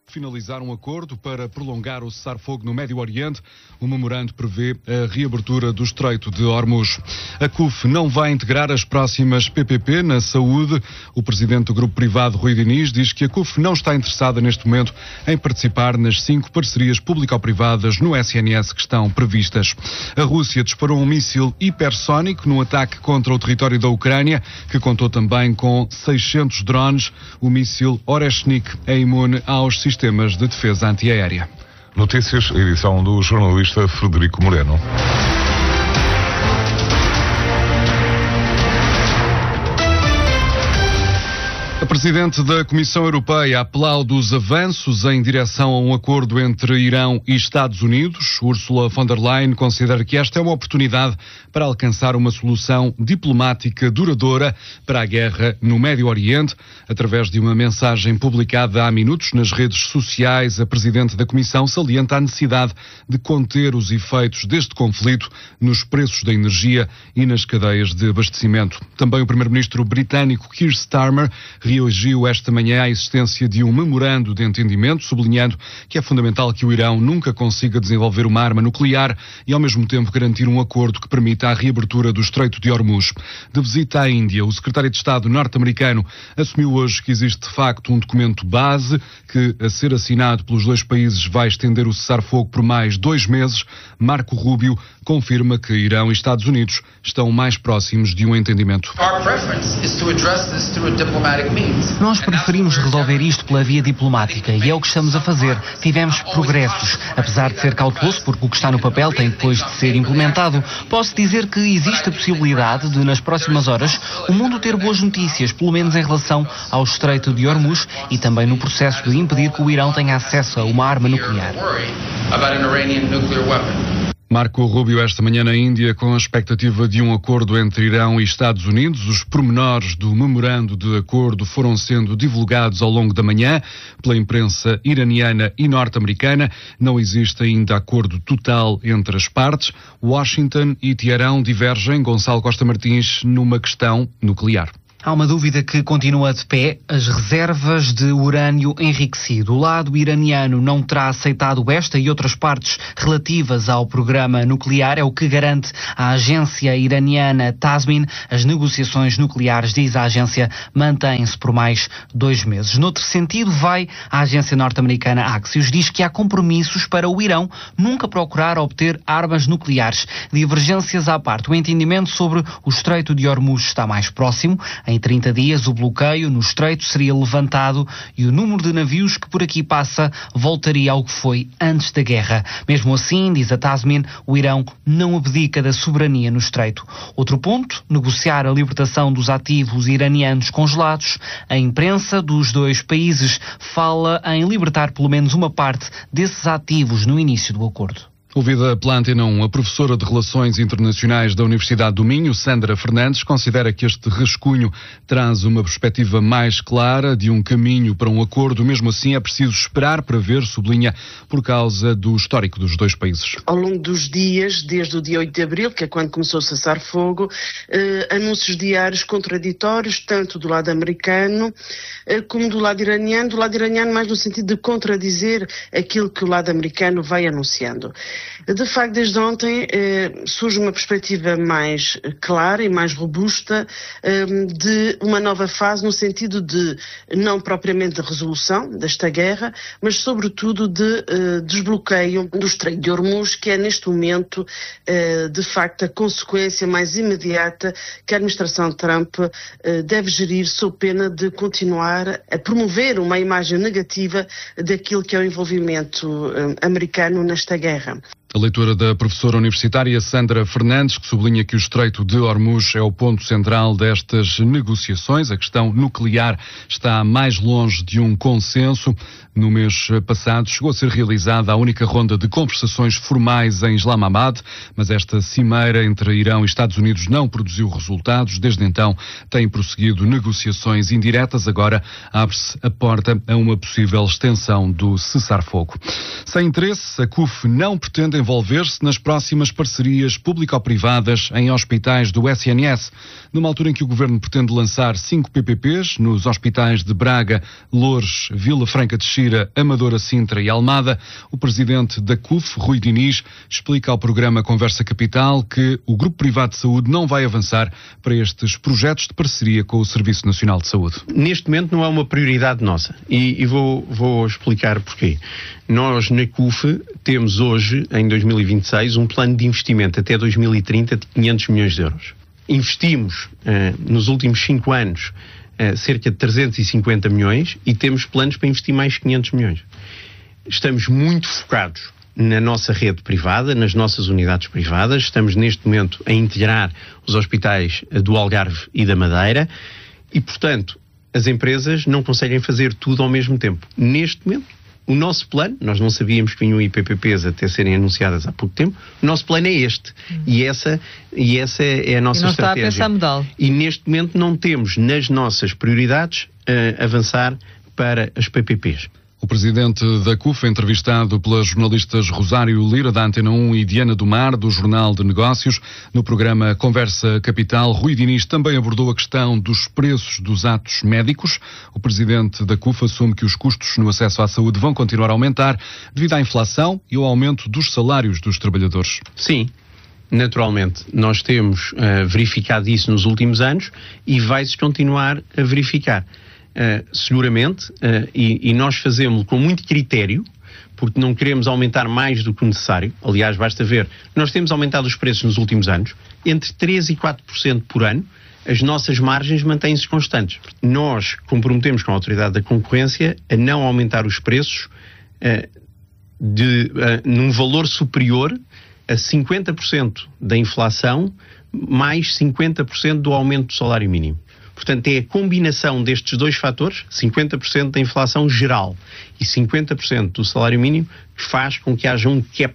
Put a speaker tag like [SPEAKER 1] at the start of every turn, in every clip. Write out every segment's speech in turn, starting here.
[SPEAKER 1] Finalizar um acordo para prolongar o cessar-fogo no Médio Oriente. O memorando prevê a reabertura do Estreito de Hormuz. A CUF não vai integrar as próximas PPP na saúde. O presidente do grupo privado, Rui Diniz, diz que a CUF não está interessada neste momento em participar nas 5 parcerias público-privadas no SNS que estão previstas. A Rússia disparou um míssil hipersónico num ataque contra o território da Ucrânia, que contou também com 600 drones. O míssil Oreshnik é imune aos sistemas de defesa antiaérea.
[SPEAKER 2] Notícias, edição do jornalista Frederico Moreno.
[SPEAKER 1] A Presidente da Comissão Europeia aplaude os avanços em direção a um acordo entre Irão e Estados Unidos. Ursula von der Leyen considera que esta é uma oportunidade para alcançar uma solução diplomática duradoura para a guerra no Médio Oriente. Através de uma mensagem publicada há minutos nas redes sociais, a Presidente da Comissão salienta a necessidade de conter os efeitos deste conflito nos preços da energia e nas cadeias de abastecimento. Também o Primeiro-Ministro britânico Keir Starmer reagiu esta manhã à existência de um memorando de entendimento, sublinhando que é fundamental que o Irão nunca consiga desenvolver uma arma nuclear e, ao mesmo tempo, garantir um acordo que permita a reabertura do Estreito de Hormuz. De visita à Índia, o secretário de Estado norte-americano assumiu hoje que existe, de facto, um documento base que, a ser assinado pelos dois países, vai estender o cessar-fogo por mais 2 meses. Marco Rubio confirma que Irão e Estados Unidos estão mais próximos de um entendimento.
[SPEAKER 3] Nós preferimos resolver isto pela via diplomática e é o que estamos a fazer. Tivemos progressos, apesar de ser cauteloso, porque o que está no papel tem depois de ser implementado. Posso dizer que existe a possibilidade de, nas próximas horas, o mundo ter boas notícias, pelo menos em relação ao Estreito de Hormuz e também no processo de impedir que o Irão tenha acesso a uma arma nuclear.
[SPEAKER 1] Marco Rubio esta manhã na Índia com a expectativa de um acordo entre Irão e Estados Unidos. Os pormenores do memorando de acordo foram sendo divulgados ao longo da manhã pela imprensa iraniana e norte-americana. Não existe ainda acordo total entre as partes. Washington e Teherão divergem, Gonçalo Costa Martins, numa questão nuclear.
[SPEAKER 3] Há uma dúvida que continua de pé, as reservas de urânio enriquecido. O lado iraniano não terá aceitado esta e outras partes relativas ao programa nuclear, é o que garante a agência iraniana Tasmin. As negociações nucleares, diz a agência, mantêm-se por mais 2 meses. Noutro sentido, vai a agência norte-americana Axios, diz que há compromissos para o Irão nunca procurar obter armas nucleares. Divergências à parte, o entendimento sobre o Estreito de Hormuz está mais próximo. Em 30 dias, o bloqueio no Estreito seria levantado e o número de navios que por aqui passa voltaria ao que foi antes da guerra. Mesmo assim, diz a Tasmin, o Irão não abdica da soberania no Estreito. Outro ponto, negociar a libertação dos ativos iranianos congelados. A imprensa dos dois países fala em libertar pelo menos uma parte desses ativos no início do acordo.
[SPEAKER 1] Ouvida pela Antena 1, a professora de Relações Internacionais da Universidade do Minho, Sandra Fernandes, considera que este rascunho traz uma perspectiva mais clara de um caminho para um acordo. Mesmo assim, é preciso esperar para ver, sublinha, por causa do histórico dos dois países.
[SPEAKER 4] Ao longo dos dias, desde o dia 8 de abril, que é quando começou a cessar-fogo, anúncios diários contraditórios, tanto do lado americano como do lado iraniano mais no sentido de contradizer aquilo que o lado americano vai anunciando. De facto, desde ontem surge uma perspectiva mais clara e mais robusta de uma nova fase no sentido de, não propriamente de resolução desta guerra, mas sobretudo de desbloqueio do Estreito de Hormuz, que é neste momento, de facto, a consequência mais imediata que a administração Trump deve gerir sob pena de continuar a promover uma imagem negativa daquilo que é o envolvimento americano nesta guerra.
[SPEAKER 1] A leitura da professora universitária Sandra Fernandes, que sublinha que o Estreito de Hormuz é o ponto central destas negociações. A questão nuclear está mais longe de um consenso. No mês passado chegou a ser realizada a única ronda de conversações formais em Islamabad, mas esta cimeira entre Irão e Estados Unidos não produziu resultados. Desde então têm prosseguido negociações indiretas. Agora abre-se a porta a uma possível extensão do cessar-fogo. Sem interesse, a CUF não pretende envolver-se nas próximas parcerias público-privadas em hospitais do SNS. Numa altura em que o Governo pretende lançar 5 PPPs nos hospitais de Braga, Loures, Vila Franca de Xira, Amadora, Sintra e Almada, o presidente da CUF, Rui Diniz, explica ao programa Conversa Capital que o Grupo Privado de Saúde não vai avançar para estes projetos de parceria com o Serviço Nacional de Saúde.
[SPEAKER 5] Neste momento não é uma prioridade nossa e vou explicar porquê. Nós na CUF temos hoje, em 2026, um plano de investimento até 2030 de 500 milhões de euros. Investimos nos últimos 5 anos cerca de 350 milhões e temos planos para investir mais 500 milhões. Estamos muito focados na nossa rede privada, nas nossas unidades privadas. Estamos neste momento a integrar os hospitais do Algarve e da Madeira e, portanto, as empresas não conseguem fazer tudo ao mesmo tempo. Neste momento, o nosso plano, nós não sabíamos que vinham IPPPs até serem anunciadas há pouco tempo, o nosso plano é este. E essa é a nossa estratégia.
[SPEAKER 6] E não está a pensar mudá-lo.
[SPEAKER 5] E neste momento não temos nas nossas prioridades avançar para as PPPs.
[SPEAKER 1] O presidente da CUF, entrevistado pelas jornalistas Rosário Lira, da Antena 1, e Diana do Mar, do Jornal de Negócios. No programa Conversa Capital, Rui Diniz também abordou a questão dos preços dos atos médicos. O presidente da CUF assume que os custos no acesso à saúde vão continuar a aumentar devido à inflação e ao aumento dos salários dos trabalhadores.
[SPEAKER 5] Sim. Naturalmente, nós temos verificado isso nos últimos anos e vai-se continuar a verificar. Seguramente, e nós fazemos com muito critério, porque não queremos aumentar mais do que o necessário. Aliás, basta ver, nós temos aumentado os preços nos últimos anos, entre 3% e 4% por ano. As nossas margens mantêm-se constantes. Nós comprometemos com a Autoridade da Concorrência a não aumentar os preços num valor superior a 50% da inflação, mais 50% do aumento do salário mínimo. Portanto, é a combinação destes dois fatores, 50% da inflação geral e 50% do salário mínimo, que faz com que haja um cap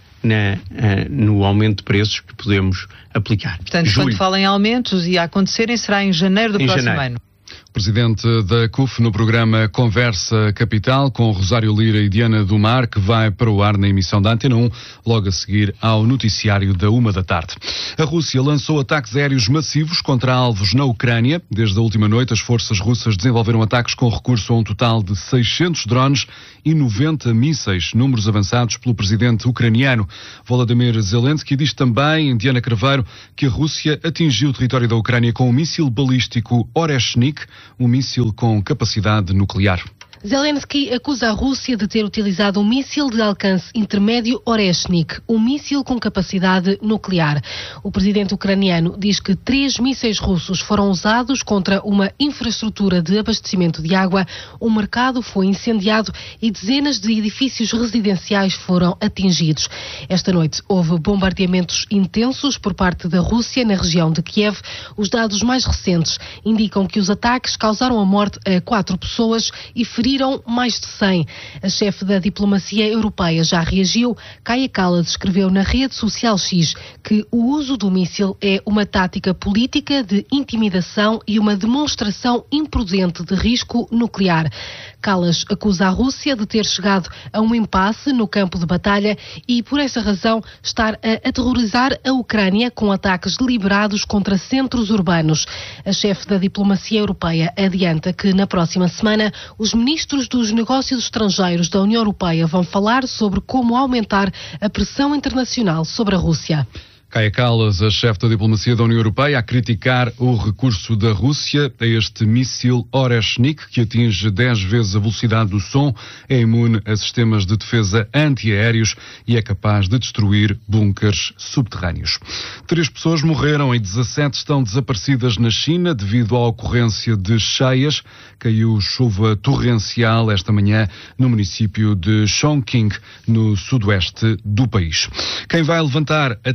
[SPEAKER 5] no aumento de preços que podemos aplicar.
[SPEAKER 6] Portanto, quando falam em aumentos e a acontecerem, será em janeiro do próximo ano.
[SPEAKER 1] Presidente da CUF no programa Conversa Capital com Rosário Lira e Diana do Mar, que vai para o ar na emissão da Antena 1, logo a seguir ao noticiário da 13h. A Rússia lançou ataques aéreos massivos contra alvos na Ucrânia. Desde a última noite, as forças russas desenvolveram ataques com recurso a um total de 600 drones e 90 mísseis, números avançados pelo presidente ucraniano. Volodymyr Zelensky diz também, Diana Craveiro, que a Rússia atingiu o território da Ucrânia com um míssil balístico Oreshnik, um míssil com capacidade nuclear.
[SPEAKER 7] Zelensky acusa a Rússia de ter utilizado um míssil de alcance intermédio Oreshnik, um míssil com capacidade nuclear. O presidente ucraniano diz que 3 mísseis russos foram usados contra uma infraestrutura de abastecimento de água, um mercado foi incendiado e dezenas de edifícios residenciais foram atingidos. Esta noite houve bombardeamentos intensos por parte da Rússia na região de Kiev. Os dados mais recentes indicam que os ataques causaram a morte a 4 pessoas e feriram mais de 100. A chefe da diplomacia europeia já reagiu. Kaja Kallas escreveu na rede social X que o uso do míssil é uma tática política de intimidação e uma demonstração imprudente de risco nuclear. Kallas acusa a Rússia de ter chegado a um impasse no campo de batalha e, por essa razão, estar a aterrorizar a Ucrânia com ataques deliberados contra centros urbanos. A chefe da diplomacia europeia adianta que, na próxima semana, os ministros dos negócios estrangeiros da União Europeia vão falar sobre como aumentar a pressão internacional sobre a Rússia.
[SPEAKER 1] Kaja Kallas, a chefe da diplomacia da União Europeia, a criticar o recurso da Rússia a este míssil Oreshnik, que atinge 10 vezes a velocidade do som, é imune a sistemas de defesa antiaéreos e é capaz de destruir bunkers subterrâneos. 3 pessoas morreram e 17 estão desaparecidas na China devido à ocorrência de cheias. Caiu chuva torrencial esta manhã no município de Chongqing, no sudoeste do país. Quem vai levantar a taça de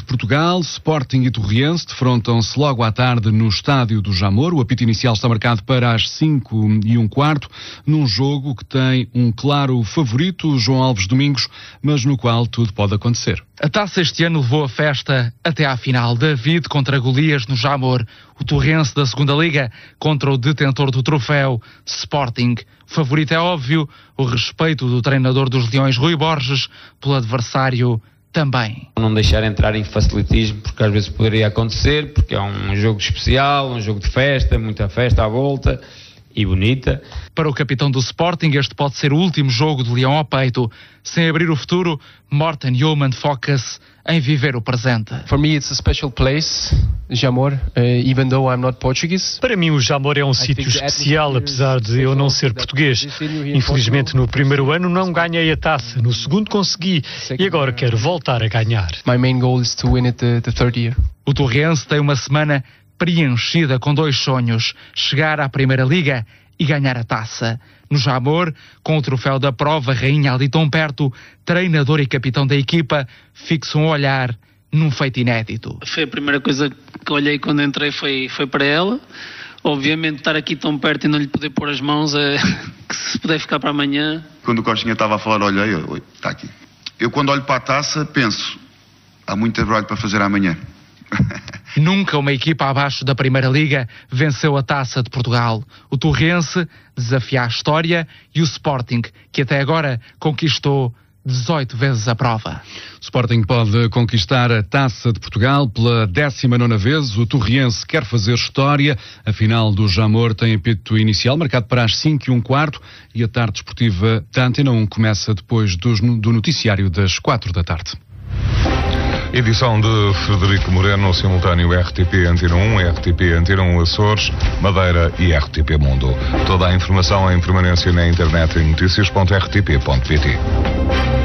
[SPEAKER 1] de Portugal, Sporting e Torriense defrontam-se logo à tarde no estádio do Jamor. O apito inicial está marcado para as 5:15, num jogo que tem um claro favorito, João Alves Domingos, mas no qual tudo pode acontecer.
[SPEAKER 8] A taça este ano levou a festa até à final. David contra Golias no Jamor. O Torrense da segunda Liga contra o detentor do troféu, Sporting. O favorito é óbvio, o respeito do treinador dos Leões, Rui Borges, pelo adversário também.
[SPEAKER 9] Não deixar entrar em facilitismo, porque às vezes poderia acontecer, porque é um jogo especial, um jogo de festa, muita festa à volta e bonita.
[SPEAKER 8] Para o capitão do Sporting, este pode ser o último jogo de Leão ao peito. Sem abrir o futuro, Morten Hjulmand foca-se em viver o presente.
[SPEAKER 10] For me it's a special place, Jamor, even though I'm not Portuguese.
[SPEAKER 11] Para mim o Jamor é um sítio especial, apesar de eu não ser português. Infelizmente no primeiro ano não ganhei a taça, no segundo consegui e agora quero voltar a ganhar.
[SPEAKER 10] My main goal is to win it the third year.
[SPEAKER 8] O Torrense tem uma semana preenchida com 2 sonhos: chegar à Primeira Liga e ganhar a taça. No Jamor, com o troféu da prova, Rainha ali tão perto, treinador e capitão da equipa fixa um olhar num feito inédito.
[SPEAKER 12] Foi a primeira coisa que olhei quando entrei, foi para ela. Obviamente estar aqui tão perto e não lhe poder pôr as mãos, que se puder ficar para amanhã.
[SPEAKER 13] Quando o Costinha estava a falar, olhei, está aqui. Eu quando olho para a taça penso, há muito trabalho para fazer amanhã.
[SPEAKER 8] Nunca uma equipa abaixo da Primeira Liga venceu a Taça de Portugal. O Torrense desafia a história e o Sporting, que até agora conquistou 18 vezes a prova.
[SPEAKER 1] O Sporting pode conquistar a Taça de Portugal pela 19ª vez. O Torriense quer fazer história. A final do Jamor tem apito inicial marcado para as 5:15 e a tarde desportiva da Antena 1 começa depois do noticiário das 4 da tarde.
[SPEAKER 2] Edição de Frederico Moreno, simultâneo RTP Antena 1, RTP Antena 1 Açores, Madeira e RTP Mundo. Toda a informação em permanência na internet em notícias.rtp.pt.